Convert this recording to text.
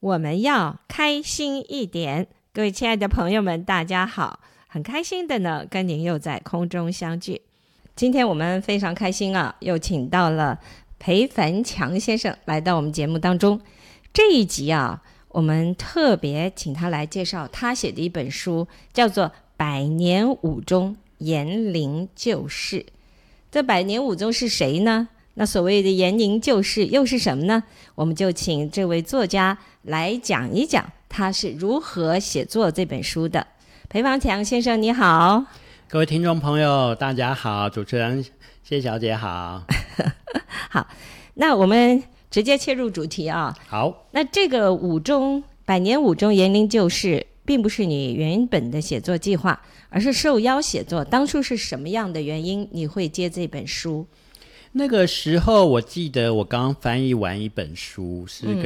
我们要开心一点。各位亲爱的朋友们，大家好，很开心的呢，跟您又在空中相聚。今天我们非常开心啊，又请到了裴凡强先生来到我们节目当中。这一集啊，我们特别请他来介绍他写的一本书，叫做《百年武宗延龄旧事》。这百年武宗是谁呢？那所谓的延龄旧事又是什么呢？我们就请这位作家来讲一讲他是如何写作这本书的。裴凡强先生你好。 各位听众朋友大家好，主持人谢小姐好。 好，那我们直接切入主题啊。 好， 那这个百年武宗延龄旧事并不是你原本的写作计划，而是受邀写作。当初是什么样的原因你会接这本书？ 那个时候我记得我刚翻译完一本书，是